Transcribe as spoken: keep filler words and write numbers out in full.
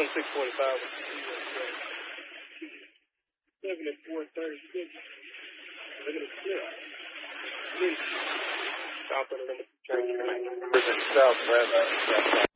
six forty-five. Seven at four thirty-six. Look at the slip. South of the limit. Southwest.